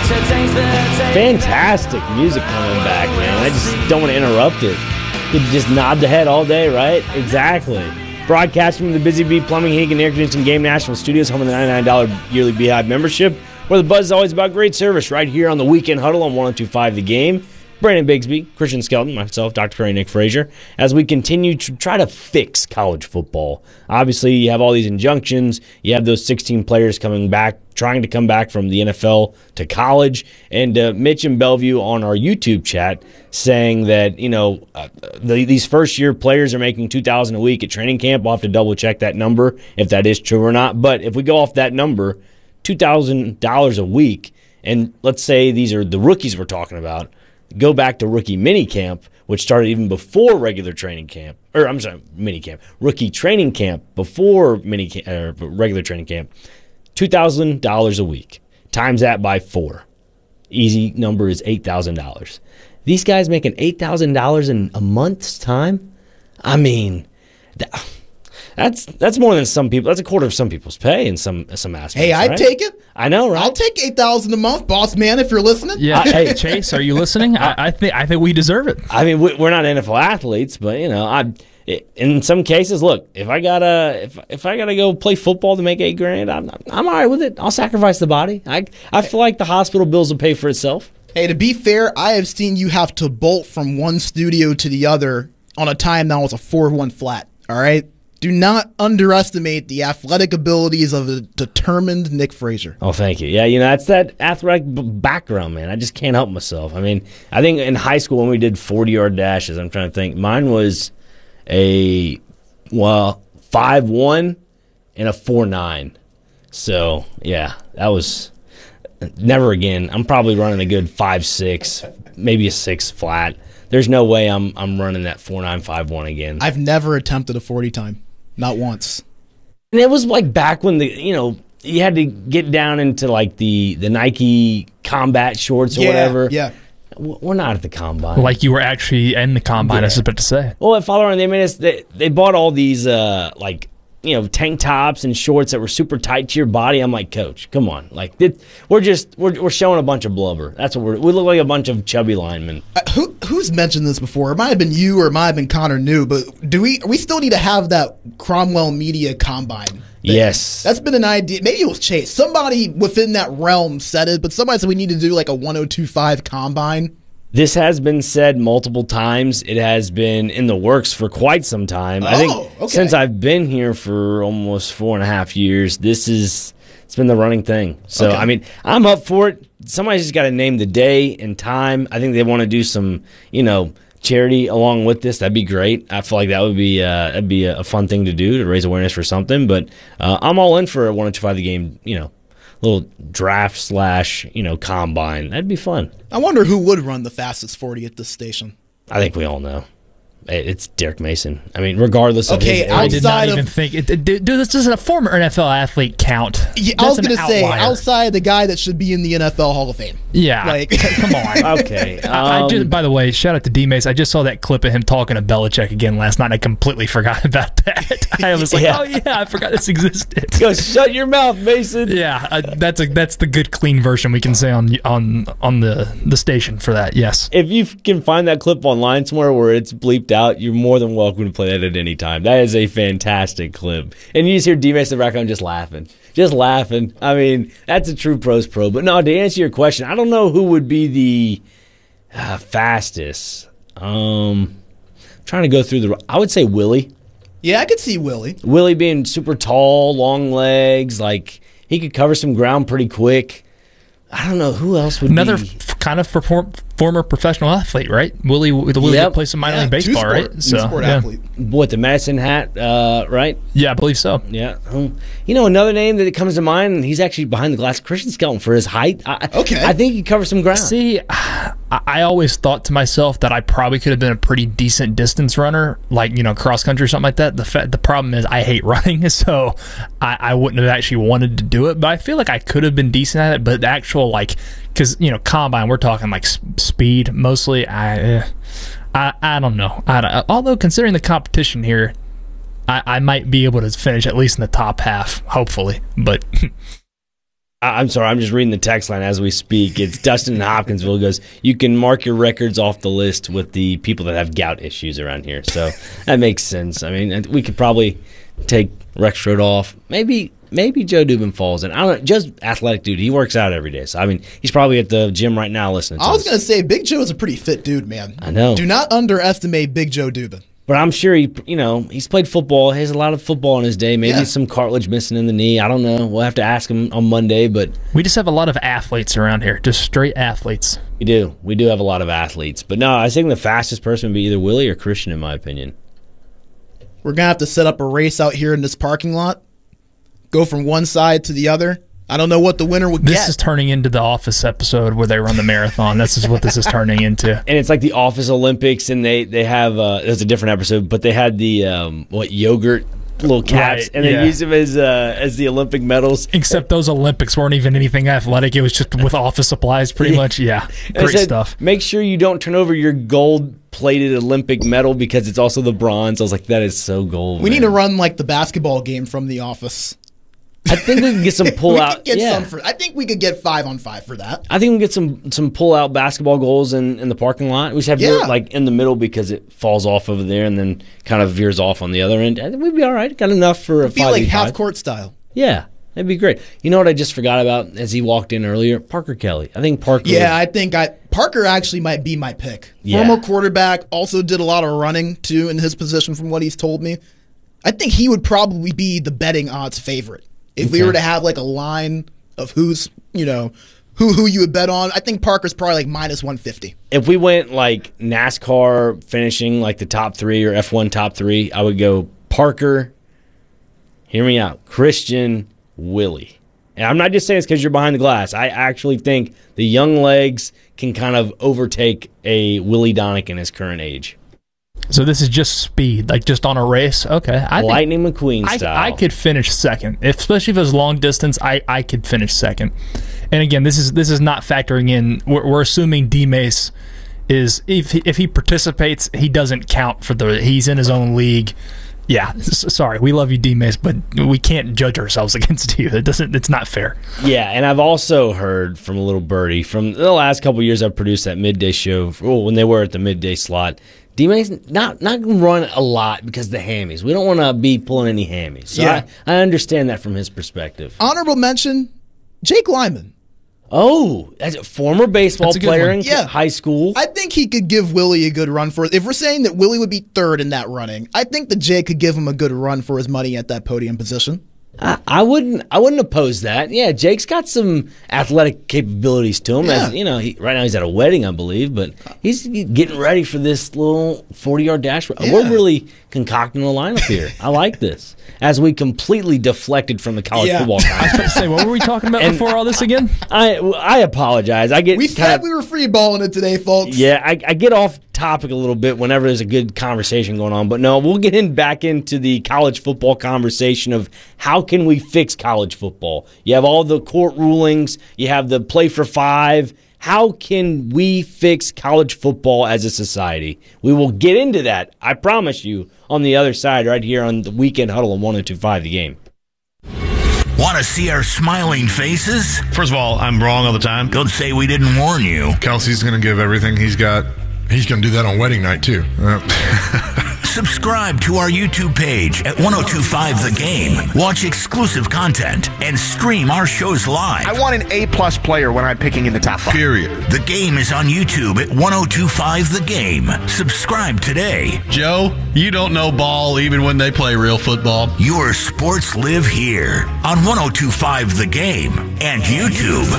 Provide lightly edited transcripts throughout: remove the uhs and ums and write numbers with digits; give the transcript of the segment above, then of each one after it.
Fantastic music coming back, man. I just don't want to interrupt it. You could just nod the head all day, right? Exactly. Broadcasting from the Busy Bee Plumbing, Heating, and Air Conditioning Game National Studios, home of the $99 yearly Beehive membership, where the buzz is always about great service, right here on the Weekend Huddle on 102.5 The Game. Brandon Bigsby, Christian Skelton, myself, Dr. Curry, Nick Frazier, as we continue to try to fix college football. Obviously, you have all these injunctions. You have those 16 players coming back, trying to come back from the NFL to college. And Mitch and Bellevue on our YouTube chat saying that, these first-year players are making $2,000 a week at training camp. We'll have to double-check that number, if that is true or not. But if we go off that number, $2,000 a week, and let's say these are the rookies we're talking about, go back to rookie minicamp, which started even before regular training camp. Minicamp. Rookie training camp before regular training camp. $2,000 a week. Times that by 4. Easy number is $8,000. These guys making $8,000 in a month's time? I mean, that's more than some people. That's a quarter of some people's pay in some aspects. Hey, I'd right? take it. I know, right? I'll take $8,000 a month, boss man, if you're listening. Yeah. Hey, Chase, are you listening? I think we deserve it. I mean, we're not NFL athletes, but in some cases, look, if I gotta go play football to make $8,000, I'm all right with it. I'll sacrifice the body. I feel like the hospital bills will pay for itself. Hey, to be fair, I have seen you have to bolt from one studio to the other on a time that was a 4-1 flat. All right. Do not underestimate the athletic abilities of a determined Nick Frazier. Oh, thank you. Yeah, that's that athletic background, man. I just can't help myself. I mean, I think in high school when we did 40-yard dashes, I'm trying to think, mine was a 5.1 and a 4.9. So, yeah, that was never again. I'm probably running a good 5.6, maybe a 6 flat. There's no way I'm running that 4.9, 5.1 again. I've never attempted a 40 time. Not once. And it was like back when you had to get down into like the Nike combat shorts or whatever. Yeah. We're not at the combine. Like you were actually in the combine, I was about to say. Well, at Father Run, they made us. They bought all these tank tops and shorts that were super tight to your body. I'm like, Coach, come on, like we're showing a bunch of blubber. That's what we look like, a bunch of chubby linemen. Who's mentioned this before? It might have been you or it might have been Connor New, but we still need to have that Cromwell Media Combine? Yes. That's been an idea. Maybe it was Chase. Somebody within that realm said it, but somebody said we need to do like a 102.5 Combine. This has been said multiple times. It has been in the works for quite some time. I think since I've been here for almost 4.5 years, it's been the running thing. So, I mean, I'm up for it. Somebody's just got to name the day and time. I think they want to do some, charity along with this. That'd be great. I feel like that would be a fun thing to do to raise awareness for something. But I'm all in for a 102.5 The Game, little draft / combine. That'd be fun. I wonder who would run the fastest 40 at this station. I think we all know. It's Derek Mason. I mean, regardless of his age. I did not even think. Dude, this doesn't a former NFL athlete count. Yeah, I was going to say, outside the guy that should be in the NFL Hall of Fame. Yeah. Come on. Okay. By the way, shout out to D-Mace. I just saw that clip of him talking to Belichick again last night. I completely forgot about that. I was like, oh, yeah, I forgot this existed. Go shut your mouth, Mason. Yeah, that's the good, clean version we can say on the station for that, yes. If you can find that clip online somewhere where it's bleeped out, you're more than welcome to play that at any time. That is a fantastic clip. And you just hear D-Mace in the background just laughing. Just laughing. I mean, that's a true pros pro. But no, to answer your question, I don't know who would be the fastest. Trying to go through I would say Willie. Yeah, I could see Willie. Willie being super tall, long legs. Like, he could cover some ground pretty quick. I don't know who else would Another be. Kind of former professional athlete, right? Willie that plays some minor league baseball, right? Two-sport athlete. What, the medicine hat, right? Yeah, I believe so. Yeah. Another name that comes to mind, and he's actually behind the glass, Christian Skelton, for his height. I think he covers some ground. See, I always thought to myself that I probably could have been a pretty decent distance runner, like, cross country or something like that. The problem is I hate running, so I wouldn't have actually wanted to do it, but I feel like I could have been decent at it, but the actual, because, combine, we're talking, speed mostly. I don't know. Although, considering the competition here, I might be able to finish at least in the top half, hopefully, but... I'm sorry, I'm just reading the text line as we speak. It's Dustin in Hopkinsville goes, you can mark your records off the list with the people that have gout issues around here. So that makes sense. I mean, we could probably take Rexroad off. Maybe Joe Dubin falls in. I don't know, just athletic dude. He works out every day. So, I mean, he's probably at the gym right now listening to us. I was going to say, Big Joe is a pretty fit dude, man. I know. Do not underestimate Big Joe Dubin. But I'm sure he's played football. He has a lot of football in his day. Maybe some cartilage missing in the knee. I don't know. We'll have to ask him on Monday. But we just have a lot of athletes around here, just straight athletes. We do. We do have a lot of athletes. But no, I think the fastest person would be either Willie or Christian, in my opinion. We're going to have to set up a race out here in this parking lot. Go from one side to the other. I don't know what the winner would get. This is turning into the Office episode where they run the marathon. This is what this is turning into. And it's like the Office Olympics, and they have there's a different episode, but they had the yogurt little caps, and they use them as the Olympic medals. Except those Olympics weren't even anything athletic. It was just with office supplies, pretty much. Yeah, great stuff. Make sure you don't turn over your gold-plated Olympic medal because it's also the bronze. I was like, that is so gold. We need to run like the basketball game from The Office. I think we can get some pull-out. I think we could get 5-on-5 for that. I think we can get some pull-out basketball goals in the parking lot. We should have like in the middle because it falls off over there and then kind of veers off on the other end. I think we'd be all right. Got enough for a 5v5. Feel like half-court style. Yeah, that'd be great. You know what I just forgot about as he walked in earlier? Parker Kelly. I think Parker. Yeah, I think Parker actually might be my pick. Yeah. Former quarterback, also did a lot of running too in his position from what he's told me. I think he would probably be the betting odds favorite. If we were to have like a line of who's, who you would bet on, I think Parker's probably like minus 150. If we went like NASCAR finishing like the top 3 or F1 top 3, I would go Parker, hear me out, Christian, Willie. And I'm not just saying this because you're behind the glass. I actually think the young legs can kind of overtake a Willie Donick in his current age. So this is just speed, like just on a race? Okay. Lightning McQueen style. I could finish second. Especially if it was long distance, I could finish second. And again, this is not factoring in, we're assuming D-Mace is, if he participates, he doesn't count he's in his own league. Yeah, sorry, we love you, D-Mace, but we can't judge ourselves against you. It's not fair. Yeah, and I've also heard from a little birdie, from the last couple of years I've produced that midday show, when they were at the midday slot, D-Mace not going to run a lot because of the hammies. We don't want to be pulling any hammies. So I understand that from his perspective. Honorable mention, Jake Lyman. Oh, as a former baseball player in high school. I think he could give Willie a good run for it. If we're saying that Willie would be third in that running, I think that Jake could give him a good run for his money at that podium position. I wouldn't oppose that. Yeah, Jake's got some athletic capabilities to him. Yeah. As, right now he's at a wedding, I believe, but he's getting ready for this little 40-yard dash. Yeah. We're really concocting a lineup here. I like this. As we completely deflected from the college football conference. I was going to say, what were we talking about before all this again? I apologize. We said we were free balling it today, folks. Yeah, I get off topic a little bit whenever there's a good conversation going on, but no, we'll get back into the college football conversation of how can we fix college football. You have all the court rulings, you have the play for 5. How can we fix college football as a society? We will get into that, I promise you, on the other side right here on the Weekend Huddle on 102.5 The Game. Want to see our smiling faces? First of all, I'm wrong all the time. Don't say we didn't warn you. Kelsey's going to give everything he's got. He's going to do that on wedding night, too. Subscribe to our YouTube page at 102.5 The Game. Watch exclusive content and stream our shows live. I want an A-plus player when I'm picking in the top 5. Period. The Game is on YouTube at 102.5 The Game. Subscribe today. Joe, you don't know ball even when they play real football. Your sports live here on 102.5 The Game and YouTube.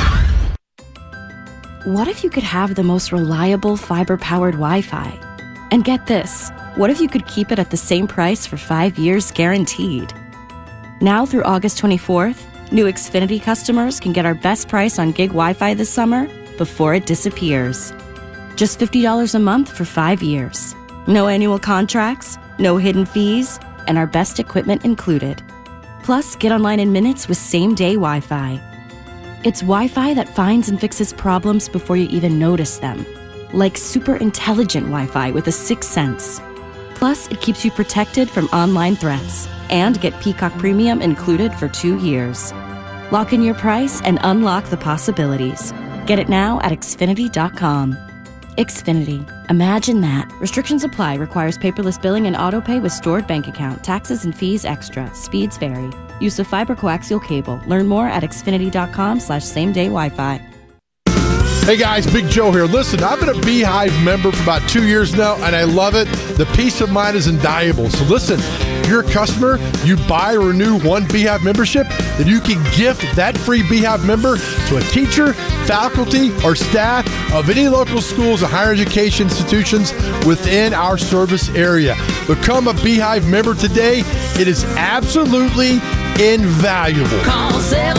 What if you could have the most reliable fiber-powered Wi-Fi? And get this, what if you could keep it at the same price for 5 years guaranteed? Now through August 24th, new Xfinity customers can get our best price on gig Wi-Fi this summer before it disappears. Just $50 a month for 5 years. No annual contracts, no hidden fees, and our best equipment included. Plus, get online in minutes with same-day Wi-Fi. It's Wi-Fi that finds and fixes problems before you even notice them. Like super intelligent Wi-Fi with a 6th sense. Plus, it keeps you protected from online threats. And get Peacock Premium included for 2 years. Lock in your price and unlock the possibilities. Get it now at Xfinity.com. Xfinity. Imagine that. Restrictions apply. Requires paperless billing and autopay with stored bank account. Taxes and fees extra. Speeds vary. Use of fiber coaxial cable. Learn more at Xfinity.com/same-day Wi-Fi. Hey guys, Big Joe here. Listen, I've been a Beehive member for about 2 years now, and I love it. The peace of mind is invaluable. So listen, if you're a customer, you buy or renew one Beehive membership, then you can gift that free Beehive member to a teacher, faculty, or staff of any local schools and higher education institutions within our service area. Become a Beehive member today. It is absolutely invaluable. Call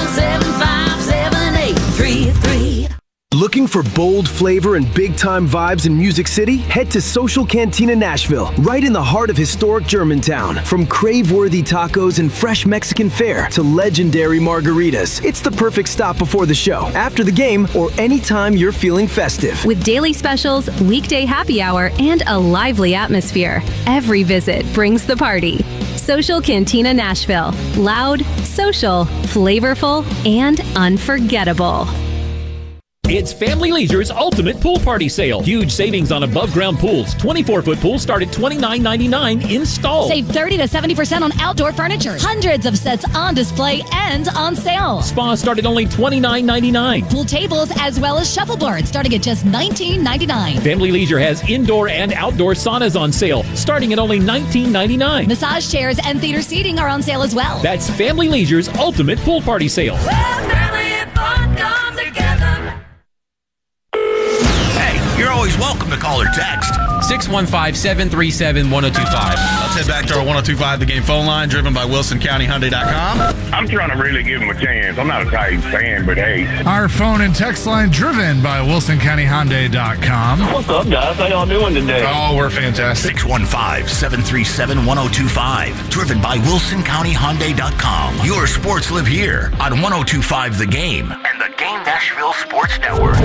775-7833. Looking for bold flavor and big-time vibes in Music City? Head to Social Cantina Nashville, right in the heart of historic Germantown. From crave-worthy tacos and fresh Mexican fare to legendary margaritas, it's the perfect stop before the show, after the game, or anytime you're feeling festive. With daily specials, weekday happy hour, and a lively atmosphere, every visit brings the party. Social Cantina Nashville. Loud, social, flavorful, and unforgettable. It's Family Leisure's Ultimate Pool Party Sale. Huge savings on above-ground pools. 24-foot pools start at $29.99 installed. Save 30 to 70% on outdoor furniture. Hundreds of sets on display and on sale. Spas start at only $29.99. Pool tables as well as shuffleboards starting at just $19.99. Family Leisure has indoor and outdoor saunas on sale starting at only $19.99. Massage chairs and theater seating are on sale as well. That's Family Leisure's Ultimate Pool Party Sale. Family and fun come together. You're always welcome to call or text. 615-737-1025. Let's head back to our 1025 The Game phone line, driven by WilsonCountyHyundai.com. I'm trying to really give him a chance. I'm not a Titans fan, but hey. Our phone and text line, driven by WilsonCountyHyundai.com. What's up, guys? How y'all doing today? Oh, we're fantastic. 615-737-1025. Driven by WilsonCountyHyundai.com. Your sports live here on 1025 The Game and the Game Nashville Sports Network.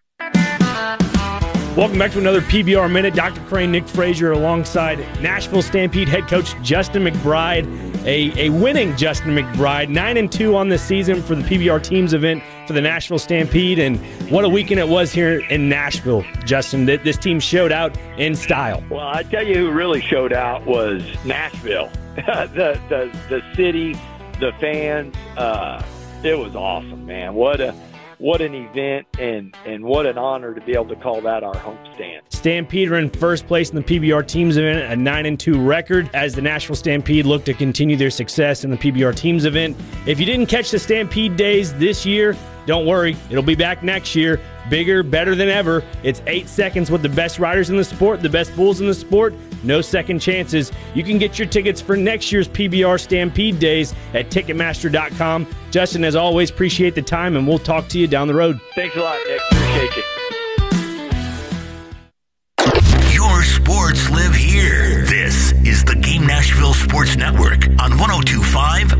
Welcome back to another PBR Minute. Dr. Crane, Nick Frazier, alongside Nashville Stampede head coach Justin McBride. A winning Justin McBride, 9-2 on the season for the PBR teams event for the Nashville Stampede. And what a weekend it was here in Nashville, Justin. This team showed out in style. Well, I tell you who really showed out was Nashville. the city, the fans. It was awesome, man. What an event and what an honor to be able to call that our homestand. Stampede are in first place in the PBR teams event, a 9-2 record, as the Nashville Stampede look to continue their success in the PBR teams event. If you didn't catch the Stampede days this year, don't worry, it'll be back next year. Bigger, better than ever. It's 8 seconds with the best riders in the sport, the best bulls in the sport. No second chances. You can get your tickets for next year's PBR Stampede Days at Ticketmaster.com. Justin, as always, appreciate the time, and we'll talk to you down the road. Thanks a lot, Nick. Appreciate you. Your sports live here. This is the Game Nashville Sports Network on 1025